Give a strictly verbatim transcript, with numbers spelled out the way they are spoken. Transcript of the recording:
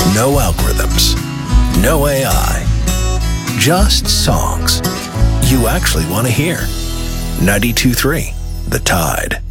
No algorithms. No A I. Just songs you actually want to hear. ninety-two point three The Tide.